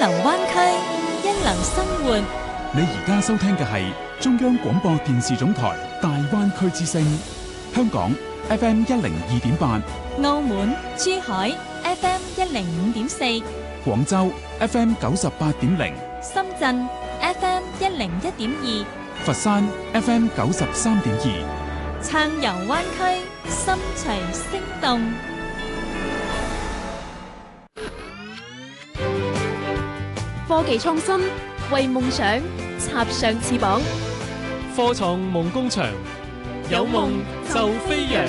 能灣區，一能生活。 你而家收聽嘅係中央廣播電視總台大灣區之聲，香港 FM102.8， 澳門、珠海 FM105.4， 廣州 FM98.0， 深圳 FM101.2， 佛山 FM93.2， 暢遊灣區，心隨聲動。 科技創新，為夢想插上翅膀。 科創夢工場，有夢就飛揚。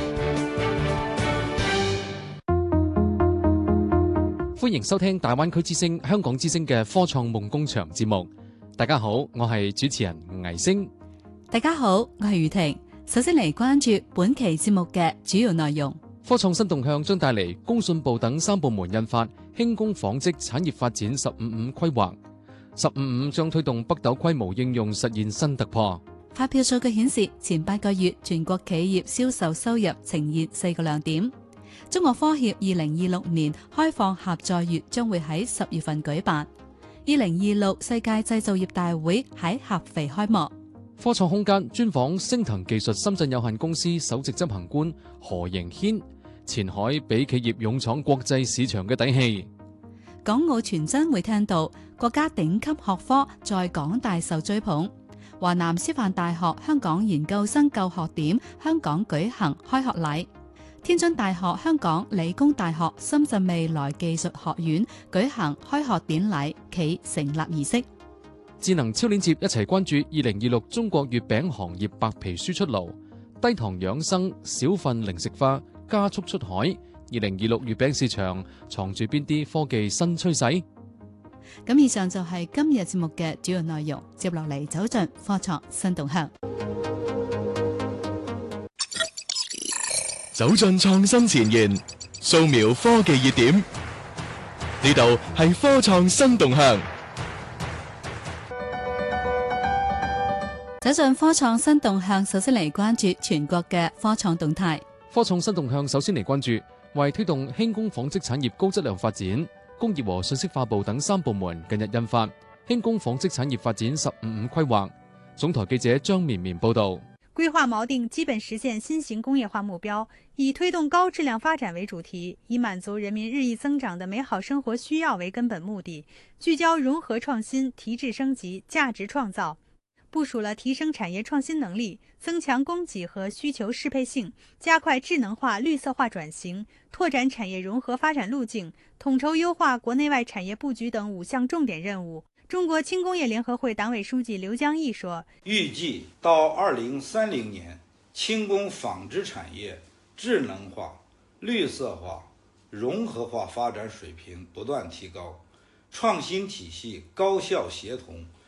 歡迎收聽大灣區之聲、香港之聲嘅科創夢工場節目。大家好，我係主持人倪星。 大家好，我係余婷。首先嚟關注本期節目嘅主要內容。 科創新動向將帶嚟工信部等3部門印發輕工紡織產業發展15-5規劃，15-5將推動北斗規模應用實現新突破。 發表數據顯示，前8個月全國企業銷售收入呈現4個亮點。中國科協2026年開放協載月將會喺10月份舉辦。2026世界製造業大會喺合肥開幕。 科創空間專訪星騰技術深圳有限公司首席執行官何迎軒，前海俾企業勇闖國際市場嘅底氣。 港澳傳真會聽到國家頂級學科在港大受追捧。華南師範大學香港研究生救學點香港舉行開學禮。天津大學、香港理工大學、深圳未來技術學院舉行開學典禮暨成立儀式。 智能超鏈接一齊關注2026中國月餅行業白皮書出爐，低糖養生小份零食化加速出海。2026月餅市場藏住邊啲科技新趨勢？ 咁以上就係今日節目嘅主要內容，接落嚟走進科創新動向。 走進創新前沿，掃描科技熱點，呢度係科創新動向。 走進科創新動向，首先嚟關注全國嘅科創動態。 科創新動向首先嚟關注，為推動輕工紡織產業高質量發展，工業和信息化部等3部門近日印發輕工紡織產業發展15-5規劃。總台記者張綿綿報道。 規劃錨定基本實現新型工業化目標，以推動高質量發展為主題，以滿足人民日益增長的美好生活需要為根本目的，聚焦融合創新、提質升級、價值創造，部署了提升產業創新能力、增強供給和需求適配性、加快智能化、綠色化轉型、拓展產業融合發展路徑、統籌優化國內外產業佈局等5項重點任務。中國輕工業聯合會黨委書記劉江毅說， 預計到2030年，輕工紡織產業智能化、綠色化、融合化發展水平不斷提高，創新體系高效協同